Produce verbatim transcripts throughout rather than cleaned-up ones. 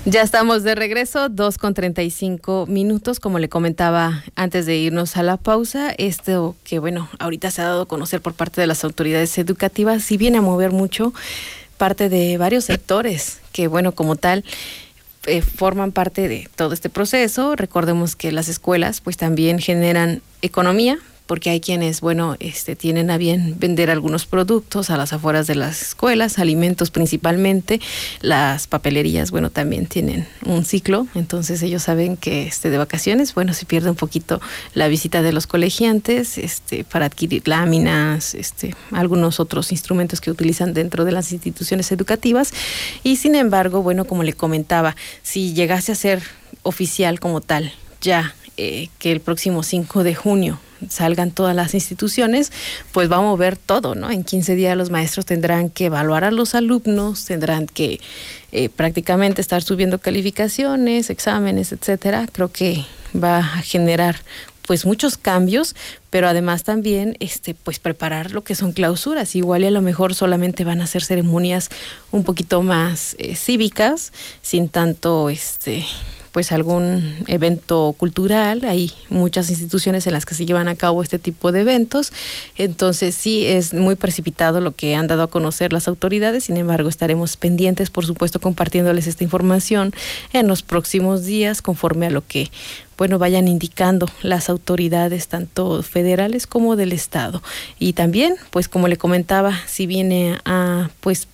Ya estamos de regreso, dos con treinta y cinco minutos, como le comentaba antes de irnos a la pausa, esto que bueno, ahorita se ha dado a conocer por parte de las autoridades educativas, sí viene a mover mucho parte de varios sectores que bueno, como tal, eh, forman parte de todo este proceso. Recordemos que las escuelas pues también generan economía, porque hay quienes, bueno, este, tienen a bien vender algunos productos a las afueras de las escuelas, alimentos principalmente. Las papelerías, bueno, también tienen un ciclo, entonces ellos saben que este, de vacaciones, bueno, se pierde un poquito la visita de los colegiantes este, para adquirir láminas, este, algunos otros instrumentos que utilizan dentro de las instituciones educativas. Y sin embargo, bueno, como le comentaba, si llegase a ser oficial como tal, ya eh, que el próximo cinco de junio salgan todas las instituciones, pues va a mover todo, ¿no? En quince días los maestros tendrán que evaluar a los alumnos, tendrán que eh, prácticamente estar subiendo calificaciones, exámenes, etcétera. Creo que va a generar pues muchos cambios, pero además también este pues preparar lo que son clausuras. Igual y a lo mejor solamente van a ser ceremonias un poquito más eh, cívicas, sin tanto este pues algún evento cultural. Hay muchas instituciones en las que se llevan a cabo este tipo de eventos, entonces sí es muy precipitado lo que han dado a conocer las autoridades. Sin embargo, estaremos pendientes, por supuesto, compartiéndoles esta información en los próximos días, conforme a lo que bueno, vayan indicando las autoridades, tanto federales como del estado. Y también, pues como le comentaba, si viene a pues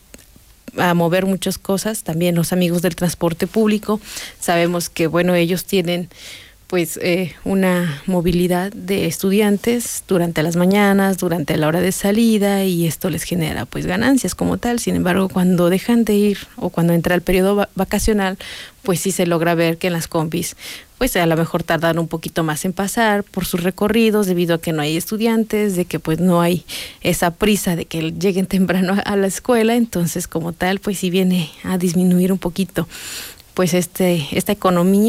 a mover muchas cosas, también los amigos del transporte público. Sabemos que bueno, ellos tienen pues eh, una movilidad de estudiantes durante las mañanas, durante la hora de salida, y esto les genera pues ganancias como tal. Sin embargo, cuando dejan de ir o cuando entra el periodo va- vacacional, pues sí se logra ver que en las combis pues a lo mejor tardan un poquito más en pasar por sus recorridos, debido a que no hay estudiantes, de que pues no hay esa prisa de que lleguen temprano a la escuela. Entonces, como tal, pues sí viene a disminuir un poquito pues este esta economía